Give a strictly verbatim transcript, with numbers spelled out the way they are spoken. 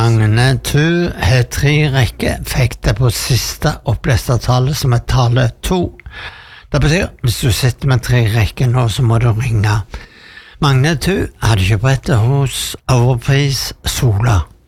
Magne Tu har tre rekker, fikk det på siste oppleste tallet som er tallet to. Det betyr, hvis du sitter med tre rekker nå, så må du ringe. Magne Tu hadde ikke brettet hos Overpris Sola.